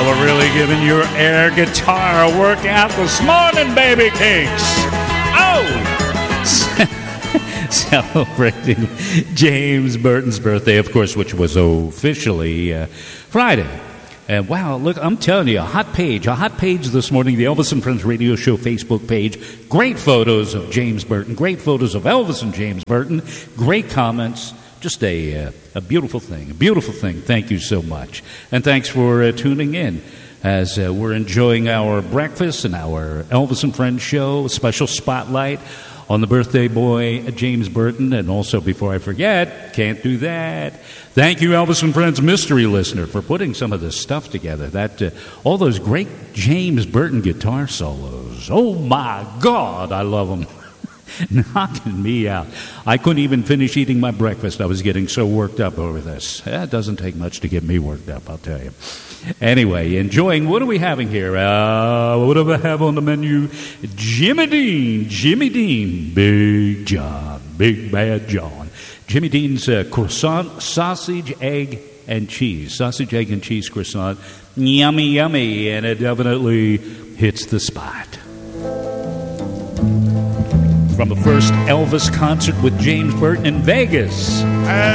Wow, we're really giving your air guitar a workout this morning, baby cakes. Oh! Celebrating James Burton's birthday, of course, which was officially Friday. And wow, look, I'm telling you, a hot page this morning, the Elvis and Friends Radio Show Facebook page. Great photos of James Burton, great photos of Elvis and James Burton, great comments. Just a beautiful thing, a beautiful thing. Thank you so much. And thanks for tuning in as we're enjoying our breakfast and our Elvis and Friends show, special spotlight on the birthday boy, James Burton. And also, before I forget, can't do that, thank you, Elvis and Friends mystery listener, for putting some of this stuff together. That all those great James Burton guitar solos. Oh, my God, I love them. Knocking me out. I couldn't even finish eating my breakfast. I was getting so worked up over this. It doesn't take much to get me worked up, I'll tell you. Anyway, enjoying, what are we having here? What do we have on the menu? Jimmy Dean, Big John, Big Bad John. Jimmy Dean's croissant, sausage, egg, and cheese. Sausage, egg, and cheese croissant. Yummy, yummy, and it definitely hits the spot. From the first Elvis concert with James Burton in Vegas.